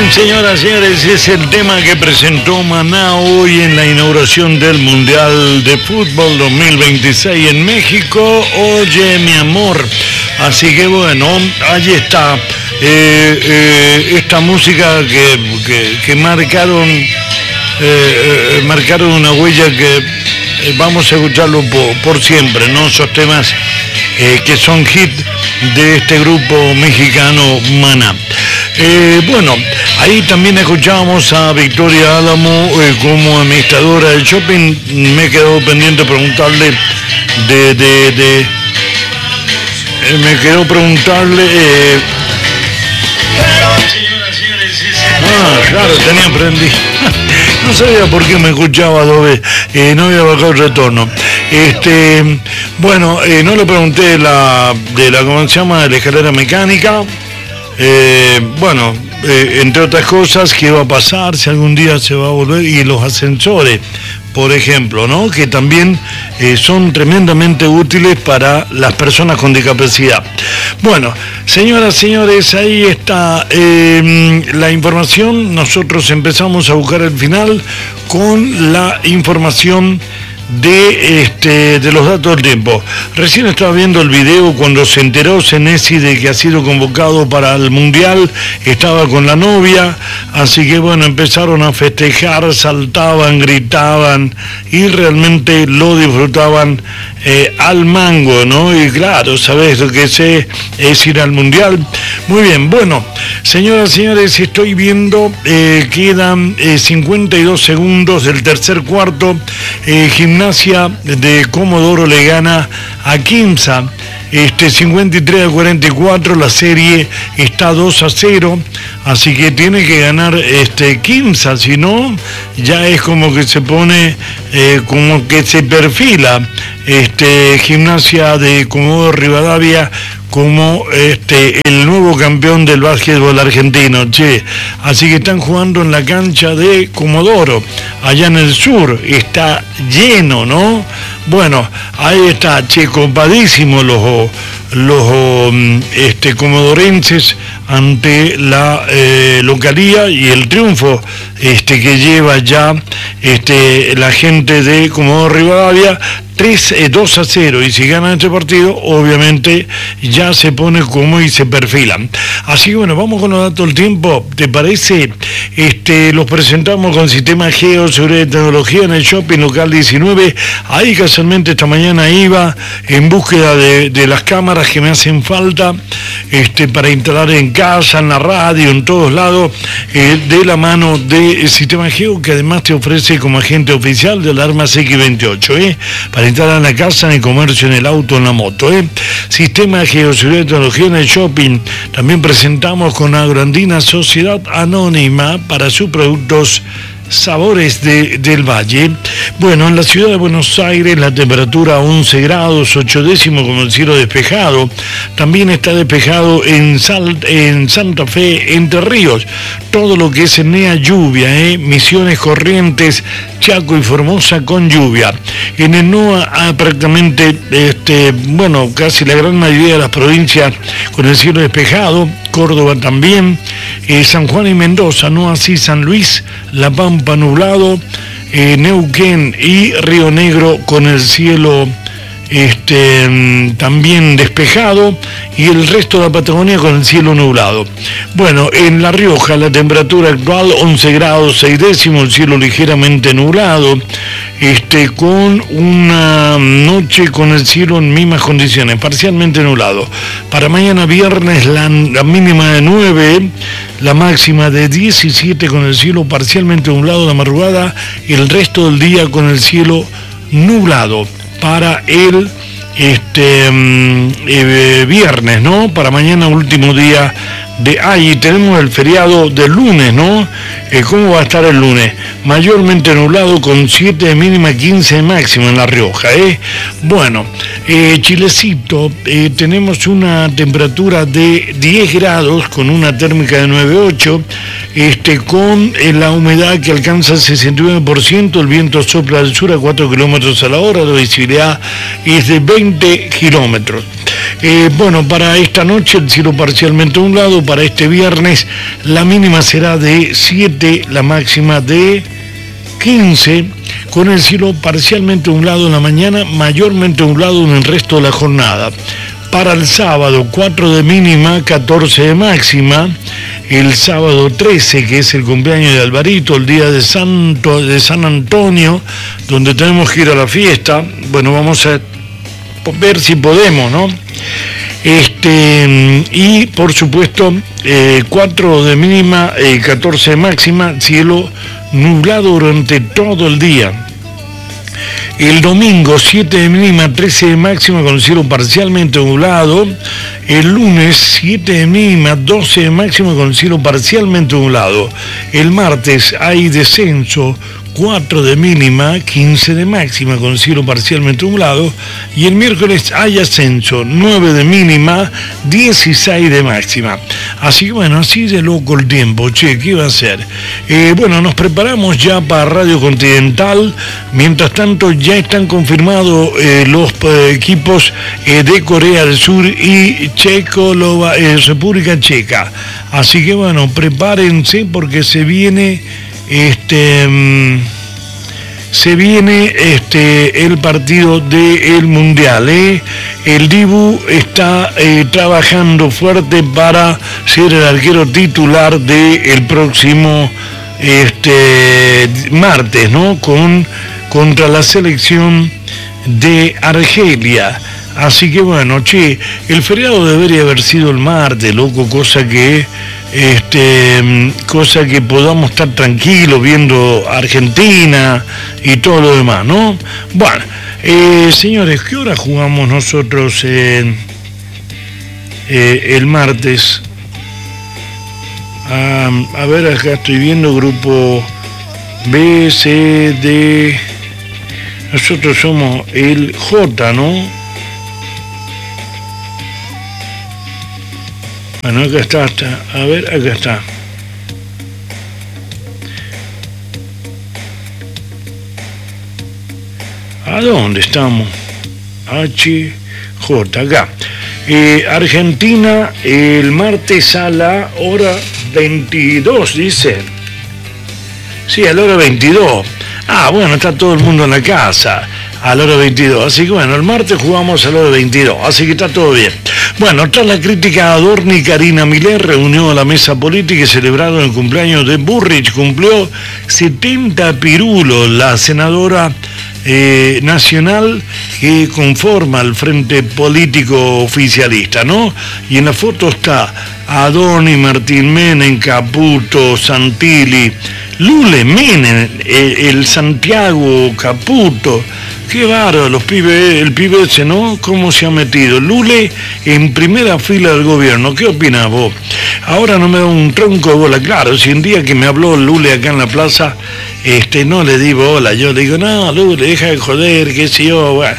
Señoras y señores, es el tema que presentó Maná hoy en la inauguración del Mundial de Fútbol 2026 en México. Oye, mi amor. Así que bueno, allí está esta música que marcaron una huella que vamos a escucharlo por siempre, ¿no? Esos temas que son hit de este grupo mexicano Maná. Bueno, ahí también escuchábamos a Victoria Álamo como administradora del shopping. Me quedó pendiente preguntarle claro, tenía prendido. No sabía por qué me escuchaba dos veces, no había bajado el retorno. Bueno, no le pregunté de la ¿cómo se llama? De la escalera mecánica. Bueno, entre otras cosas, qué va a pasar, si algún día se va a volver, y los ascensores, por ejemplo, ¿no? Que también son tremendamente útiles para las personas con discapacidad. Bueno, señoras, señores, ahí está la información. Nosotros empezamos a buscar el final con la información de los datos del tiempo. Recién estaba viendo el video cuando se enteró Senesi de que ha sido convocado para el Mundial. Estaba con la novia, así que bueno, empezaron a festejar, saltaban, gritaban y realmente lo disfrutaban al mango, ¿no? Y claro, sabes lo que es ir al Mundial. Muy bien, bueno, señoras y señores, estoy viendo, quedan 52 segundos del tercer cuarto. Gimnasia de Comodoro le gana a Quimsa 53-44, la serie está 2-0, así que tiene que ganar Quimsa, si no ya es como que se pone, como que se perfila Gimnasia de Comodoro Rivadavia como el nuevo campeón del básquetbol argentino, che. Así que están jugando en la cancha de Comodoro, allá en el sur, está lleno, ¿no? Bueno, ahí está, che, copadísimo los comodorenses ante la localía y el triunfo que lleva ya la gente de Comodoro Rivadavia. 2-0, y si ganan este partido, obviamente ya se pone como y se perfilan. Así que bueno, vamos con los datos del tiempo. ¿Te parece? Los presentamos con Sistema Geo, Seguridad y Tecnología en el Shopping Local 19. Ahí casualmente esta mañana iba en búsqueda de las cámaras que me hacen falta para instalar en casa, en la radio, en todos lados, de la mano de Sistema Geo, que además te ofrece como agente oficial de Alarmas X28, para instalar en la casa, en el comercio, en el auto, en la moto. Sistema de Geoseguridad y Tecnología en el Shopping. También presentamos con Agrandina Sociedad Anónima para sus productos Sabores del Valle. Bueno, en la ciudad de Buenos Aires la temperatura 11 grados, 8 décimos con el cielo despejado. También está despejado en Santa Fe, Entre Ríos. Todo lo que es Enea, lluvia, Misiones, Corrientes, Chaco y Formosa con lluvia. En el NOA prácticamente, bueno, casi la gran mayoría de las provincias con el cielo despejado. Córdoba también, San Juan y Mendoza, no así San Luis, La Pampa nublado, Neuquén y Río Negro con el cielo también despejado, y el resto de la Patagonia con el cielo nublado. Bueno, en La Rioja la temperatura actual 11 grados 6 décimos, el cielo ligeramente nublado, con una noche con el cielo en mismas condiciones, parcialmente nublado. Para mañana viernes la mínima de 9, la máxima de 17 con el cielo parcialmente nublado la madrugada, y el resto del día con el cielo nublado. Para el viernes, ¿no? Para mañana, último día y tenemos el feriado del lunes, ¿no? ¿Cómo va a estar el lunes? Mayormente nublado con 7 de mínima, 15 de máxima en La Rioja, Bueno, Chilecito, tenemos una temperatura de 10 grados con una térmica de 9,8, con la humedad que alcanza el 69%, el viento sopla del sur a 4 kilómetros a la hora, la visibilidad es de 20 kilómetros. Bueno, para esta noche el cielo parcialmente nublado, para este viernes la mínima será de 7, la máxima de 15, con el cielo parcialmente nublado en la mañana, mayormente nublado en el resto de la jornada. Para el sábado, 4 de mínima, 14 de máxima. El sábado 13, que es el cumpleaños de Alvarito, el día de San Antonio, donde tenemos que ir a la fiesta. Bueno, vamos a ver si podemos, ¿no? Y por supuesto, 4 de mínima, 14 de máxima, cielo nublado durante todo el día. El domingo, 7 de mínima, 13 de máxima, con cielo parcialmente nublado. El lunes, 7 de mínima, 12 de máxima, con cielo parcialmente nublado. El martes hay descenso, 4 de mínima, 15 de máxima, con cielo parcialmente nublado. Y el miércoles hay ascenso, 9 de mínima, 16 de máxima. Así que bueno, así de loco el tiempo, che, ¿qué va a ser? Bueno, nos preparamos ya para Radio Continental. Mientras tanto, ya están confirmados los equipos de Corea del Sur y República Checa. Así que bueno, prepárense porque se viene el partido del Mundial. El Dibu está trabajando fuerte para ser el arquero titular del próximo martes, ¿no? Contra la selección de Argelia. Así que bueno, che, el feriado debería haber sido el martes, loco, cosa que podamos estar tranquilos viendo Argentina y todo lo demás, ¿no? Bueno, señores, ¿qué hora jugamos nosotros el martes? A ver, acá estoy viendo grupo B, C, D. Nosotros somos el J, ¿no? Bueno, acá está, a ver, acá está. ¿A dónde estamos? H, J, acá. Argentina, el martes a la hora 22, dice. Sí, a la hora 22. Ah, bueno, está todo el mundo en la casa a la hora 22. Así que bueno, el martes jugamos a la hora 22. Así que está todo bien. Bueno, tras la crítica a Adorni, Karina Miller reunió a la mesa política y celebraron el cumpleaños de Burrich. Cumplió 70 pirulos la senadora nacional que conforma el frente político oficialista, ¿no? Y en la foto está Adorni, Martín Menem, Caputo, Santilli, Lule, Menem, el Santiago, Caputo. Qué bárbaro, los pibes, el pibe ese, ¿no? ¿Cómo se ha metido? Lule en primera fila del gobierno. ¿Qué opinás vos? Ahora no me da un tronco de bola. Claro, si un día que me habló Lule acá en la plaza, no le di bola. Yo le digo, no, Lule, deja de joder, qué sé yo, bueno.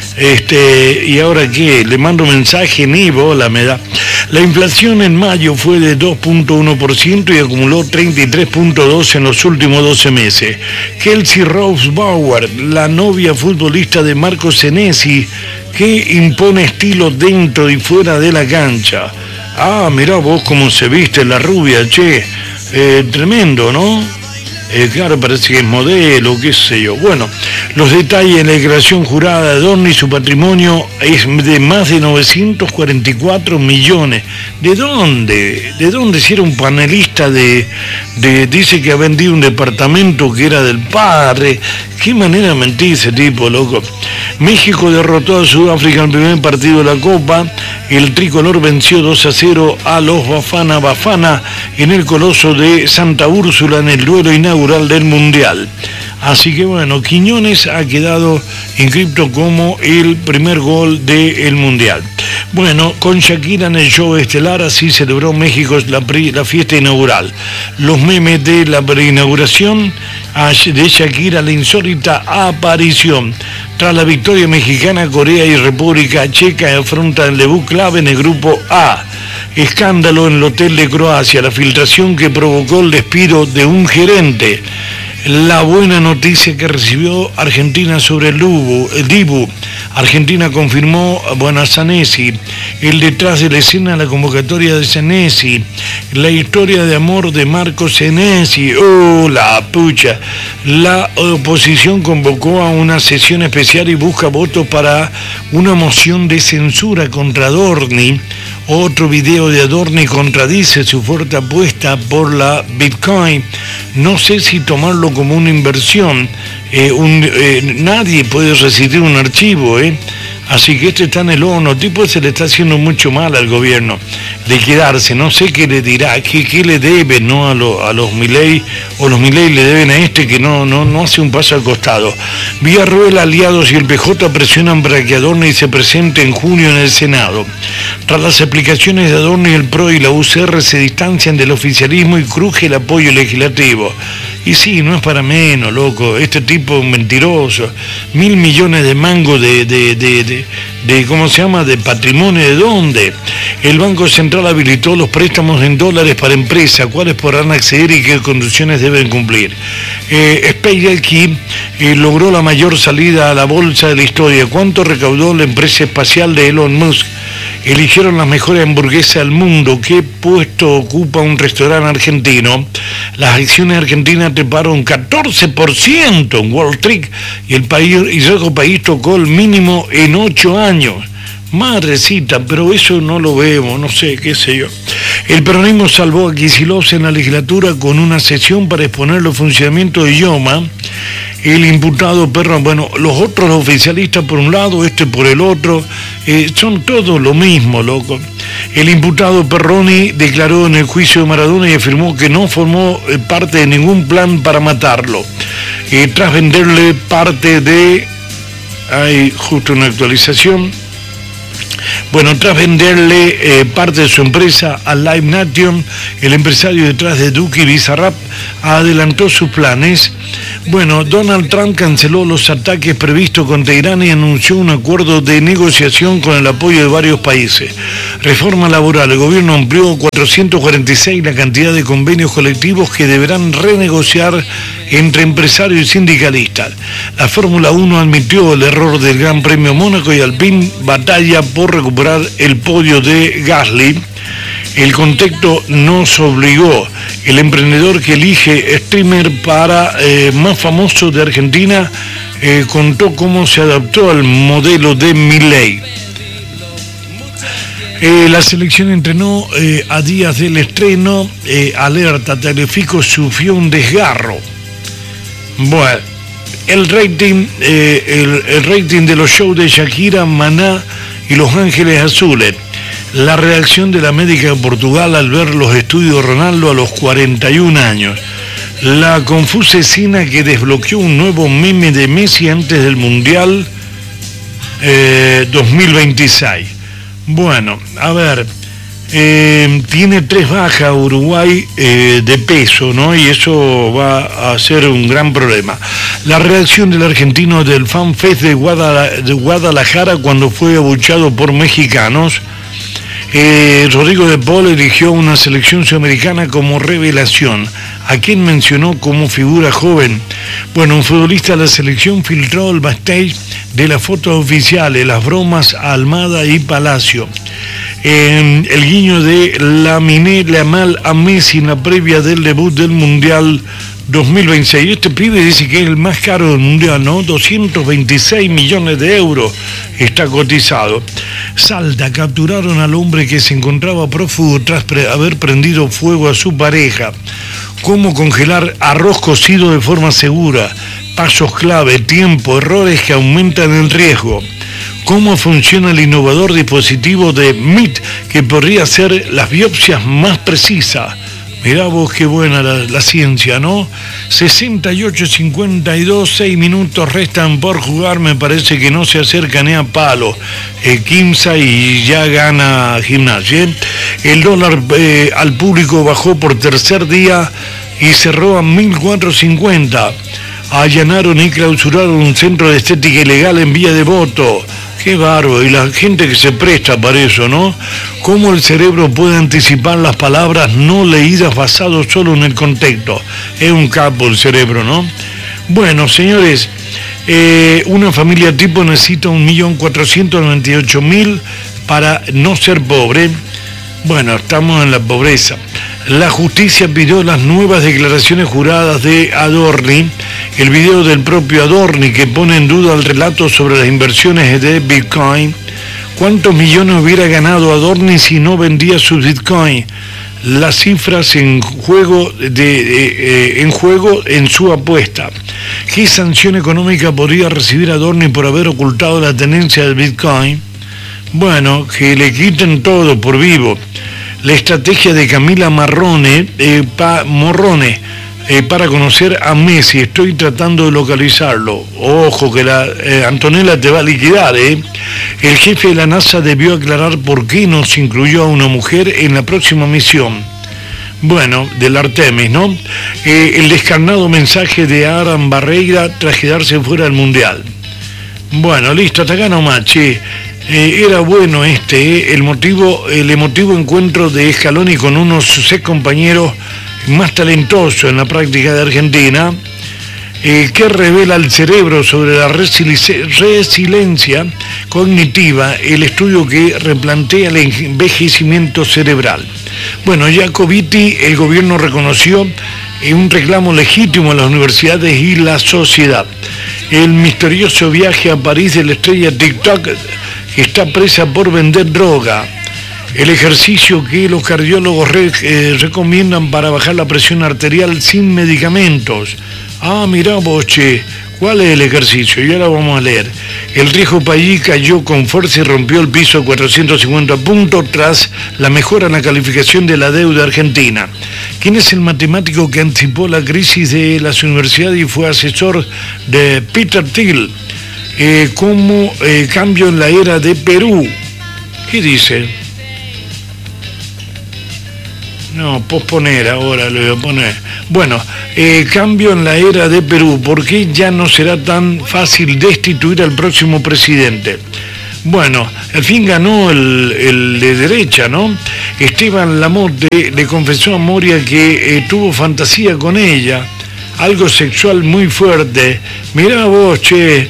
¿Y ahora qué? Le mando un mensaje, ni bola me da. La inflación en mayo fue de 2.1% y acumuló 33.2% en los últimos 12 meses. Kelsey Rose Bauer, la novia futbolista de Marco Senesi, que impone estilo dentro y fuera de la cancha. Ah, mirá vos cómo se viste la rubia, che. Tremendo, ¿no? Claro, parece que es modelo, qué sé yo. Bueno, los detalles de la declaración jurada de Adorni, su patrimonio es de más de 944 millones. ¿De dónde? ¿De dónde? Si era un panelista dice que ha vendido un departamento que era del padre. Qué manera de mentir ese tipo, loco. México derrotó a Sudáfrica en el primer partido de la Copa. El tricolor venció 2-0 a los Bafana en el Coloso de Santa Úrsula en el duelo inaugural del Mundial. Así que bueno, Quiñones ha quedado inscrito como el primer gol del Mundial. Bueno, con Shakira en el show estelar, así celebró México la fiesta inaugural. Los memes de la preinauguración de Shakira, la insólita aparición. Tras la victoria mexicana, Corea y República Checa afrontan el debut clave en el grupo A. Escándalo en el hotel de Croacia, la filtración que provocó el despido de un gerente. la buena noticia que recibió Argentina sobre el Dibu. Argentina confirmó a Zanesi, el detrás de la escena, la convocatoria de Senesi, la historia de amor de Marco Senesi. ¡Oh, la pucha! La oposición convocó a una sesión especial y busca votos para una moción de censura contra Adorni. Otro video de Adorni contradice su fuerte apuesta por la Bitcoin. No sé si tomarlo como una inversión. Nadie puede resistir un archivo, Así que está en el horno. Tipo, se le está haciendo mucho mal al gobierno de quedarse. No sé qué le dirá, qué le debe, ¿no? A los Milei, o los Milei le deben a que no hace un paso al costado. Villarroel, aliados y el PJ presionan para que Adorni se presente en junio en el Senado. Tras las explicaciones de Adorni, el PRO y la UCR se distancian del oficialismo y cruje el apoyo legislativo. Y sí, no es para menos, loco, este tipo mentiroso, 1.000 millones de mangos de ¿cómo se llama?, de patrimonio. ¿De dónde? El Banco Central habilitó los préstamos en dólares para empresas, cuáles podrán acceder y qué condiciones deben cumplir. SpaceX logró la mayor salida a la bolsa de la historia. ¿Cuánto recaudó la empresa espacial de Elon Musk? Eligieron las mejores hamburguesas del mundo. ¿Qué puesto ocupa un restaurante argentino? Las acciones argentinas treparon 14% en Wall Street y el país tocó el mínimo en 8 años. Madrecita, pero eso no lo vemos, no sé, qué sé yo. El peronismo salvó a Kicillof en la legislatura con una sesión para exponer los funcionamientos de IOMA. El imputado los otros oficialistas por un lado, por el otro, son todos lo mismo, loco. El imputado Perroni declaró en el juicio de Maradona y afirmó que no formó parte de ningún plan para matarlo. Tras venderle parte de... Hay justo una actualización. Tras venderle parte de su empresa a Live Nation, el empresario detrás de Duque y Bizarrap adelantó sus planes. Donald Trump canceló los ataques previstos contra Irán y anunció un acuerdo de negociación con el apoyo de varios países. Reforma laboral. El gobierno amplió 446 la cantidad de convenios colectivos que deberán renegociar entre empresarios y sindicalistas. La Fórmula 1 admitió el error del Gran Premio Mónaco y Alpine batalla por recuperar el podio de Gasly. El contexto nos obligó. El emprendedor que elige streamer para más famoso de Argentina contó cómo se adaptó al modelo de Milei. La selección entrenó a días del estreno. Alerta, Telefico sufrió un desgarro. El rating de los shows de Shakira, Maná y Los Ángeles Azules. La reacción de la médica de Portugal al ver los estudios de Ronaldo a los 41 años. La confusa escena que desbloqueó un nuevo meme de Messi antes del Mundial 2026. Tiene 3 bajas Uruguay de peso, ¿no? Y eso va a ser un gran problema. La reacción del argentino del Fan Fest de Guadalajara cuando fue abucheado por mexicanos. Rodrigo de Paul eligió una selección sudamericana como revelación. ¿A quién mencionó como figura joven? Un futbolista de la selección filtró el backstage de las fotos oficiales, las bromas a Almada y Palacio. El guiño de Lamine Yamal a Messi en la previa del debut del Mundial 2026. Este pibe dice que es el más caro del Mundial, ¿no? 226 millones de euros está cotizado. Salta, capturaron al hombre que se encontraba prófugo tras haber prendido fuego a su pareja. Cómo congelar arroz cocido de forma segura. Pasos clave, tiempo, errores que aumentan el riesgo. Cómo funciona el innovador dispositivo de MIT que podría ser las biopsias más precisas. Mirá vos qué buena la ciencia, ¿no? 68-52, 6 minutos restan por jugar, me parece que no se acerca ni a palo. Quimsa y ya gana Gimnasia. El dólar al público bajó por tercer día y cerró a 1.450. Allanaron y clausuraron un centro de estética ilegal en Villa Devoto. Qué bárbaro, y la gente que se presta para eso, ¿no? Cómo el cerebro puede anticipar las palabras no leídas basado solo en el contexto. Es un capo el cerebro, ¿no? Bueno, señores, una familia tipo necesita 1.498.000 para no ser pobre. Bueno, estamos en la pobreza. La justicia pidió las nuevas declaraciones juradas de Adorni, el video del propio Adorni que pone en duda el relato sobre las inversiones de Bitcoin. ¿Cuántos millones hubiera ganado Adorni si no vendía sus Bitcoin? Las cifras en juego en su apuesta. ¿Qué sanción económica podría recibir Adorni por haber ocultado la tenencia del Bitcoin? Bueno, que le quiten todo por vivo. La estrategia de Camila Morrone para conocer a Messi. Estoy tratando de localizarlo. Ojo que Antonella te va a liquidar, ¿eh? El jefe de la NASA debió aclarar por qué no se incluyó a una mujer en la próxima misión. Bueno, del Artemis, ¿no? El descarnado mensaje de Aram Barreira tras quedarse fuera del Mundial. Bueno, listo, hasta acá nomás, che. Era bueno el emotivo encuentro de Scaloni con unos de sus ex compañeros más talentosos en la práctica de Argentina, que revela el cerebro sobre la resiliencia cognitiva, el estudio que replantea el envejecimiento cerebral. Bueno, Jacobiti, el gobierno reconoció un reclamo legítimo a las universidades y la sociedad. El misterioso viaje a París de la estrella TikTok, que está presa por vender droga. El ejercicio que los cardiólogos recomiendan para bajar la presión arterial sin medicamentos. Ah, mirá vos, che, ¿cuál es el ejercicio? Ya lo vamos a leer. El riesgo país cayó con fuerza y rompió el piso a 450 puntos tras la mejora en la calificación de la deuda argentina. ¿Quién es el matemático que anticipó la crisis de las universidades y fue asesor de Peter Thiel? Como cambio en la era de Perú. ¿Qué dice? No, posponer, ahora le voy a poner. Bueno, cambio en la era de Perú. ¿Por qué ya no será tan fácil destituir al próximo presidente? Bueno, al fin ganó el de derecha, ¿no? Esteban Lamote le confesó a Moria que tuvo fantasía con ella, algo sexual muy fuerte. Mirá vos, che.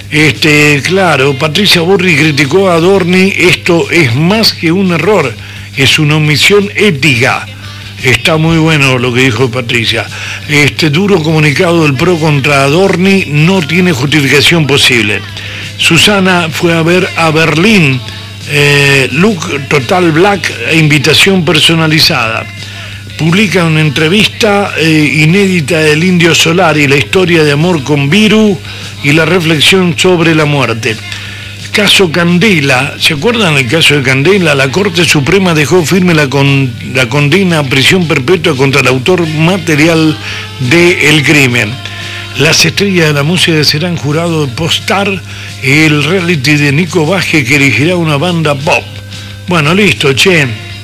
Claro, Patricia Burri criticó a Adorni, esto es más que un error, es una omisión ética. Está muy bueno lo que dijo Patricia. Duro comunicado del PRO contra Adorni no tiene justificación posible. Susana fue a ver a Berlín, look total black e invitación personalizada. Publica una entrevista inédita del Indio Solari, la historia de amor con Viru y la reflexión sobre la muerte. Caso Candela, ¿se acuerdan del caso de Candela? La Corte Suprema dejó firme la condena a prisión perpetua contra el autor material del crimen. Las estrellas de la música serán jurados de Postar, el reality de Nico Baje que elegirá una banda pop. Bueno, listo, che.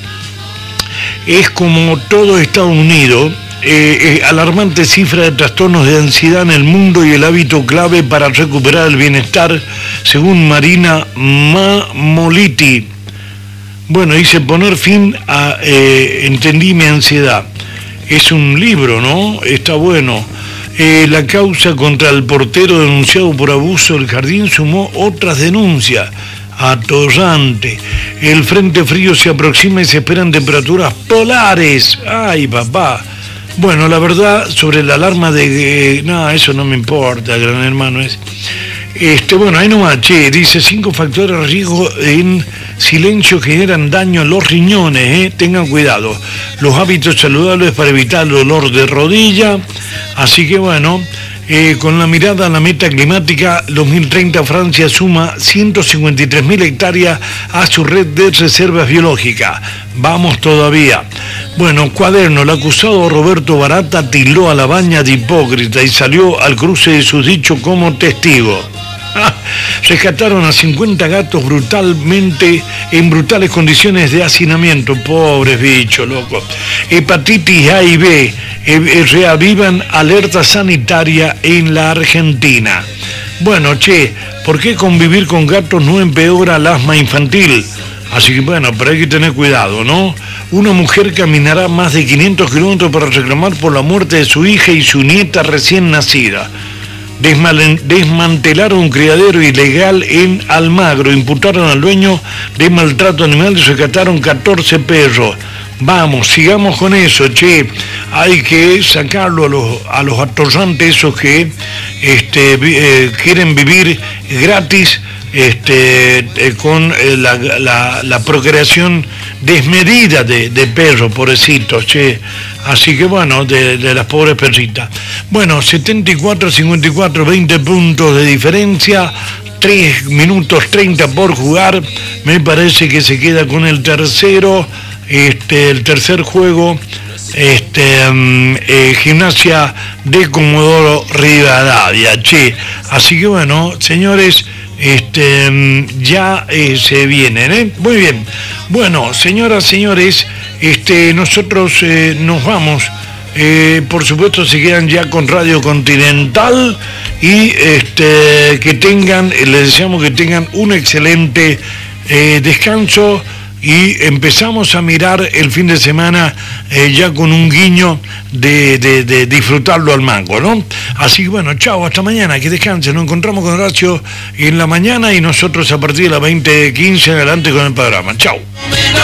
Es como todo Estados Unidos, alarmante cifra de trastornos de ansiedad en el mundo y el hábito clave para recuperar el bienestar, según Marina Mamoliti. Bueno, dice poner fin a Entendí mi ansiedad. Es un libro, ¿no? Está bueno. La causa contra el portero denunciado por abuso del jardín sumó otras denuncias. Atorrante. El frente frío se aproxima y se esperan temperaturas polares. Ay, papá. Bueno, la verdad, sobre la alarma de... no, eso no me importa, gran hermano. Bueno, ahí nomás, che, dice 5 factores de riesgo en silencio generan daño a los riñones, tengan cuidado. Los hábitos saludables para evitar el dolor de rodilla. Así que bueno... con la mirada a la meta climática, 2030 Francia suma 153.000 hectáreas a su red de reservas biológicas. Vamos todavía. Bueno, cuaderno, el acusado Roberto Barata tildó a la Baña de hipócrita y salió al cruce de sus dichos como testigo. Rescataron a 50 gatos en brutales condiciones de hacinamiento. Pobres bichos, loco. Hepatitis A y B reavivan alerta sanitaria en la Argentina. Bueno, che, ¿por qué convivir con gatos no empeora el asma infantil? Así que bueno, pero hay que tener cuidado, ¿no? Una mujer caminará más de 500 kilómetros para reclamar por la muerte de su hija y su nieta recién nacida. Desmantelaron un criadero ilegal en Almagro, imputaron al dueño de maltrato animal y rescataron 14 perros. Vamos, sigamos con eso, che. Hay que sacarlo a los atorrantes esos que quieren vivir gratis con la procreación desmedida de perros, pobrecitos, che. Así que bueno, de las pobres perritas. Bueno, 74, 54, 20 puntos de diferencia, 3 minutos 30 por jugar. Me parece que se queda con el tercero, el tercer juego, Gimnasia de Comodoro Rivadavia, che. Así que bueno, señores, ya se vienen, ¿eh? Muy bien. Bueno, señoras, señores, nosotros nos vamos. Por supuesto se quedan ya con Radio Continental y que tengan, les deseamos que tengan un excelente descanso y empezamos a mirar el fin de semana ya con un guiño de disfrutarlo al mango, ¿no? Así que bueno, chao, hasta mañana, que descansen. Nos encontramos con Horacio en la mañana y nosotros a partir de las 20:15 adelante con el programa. Chao.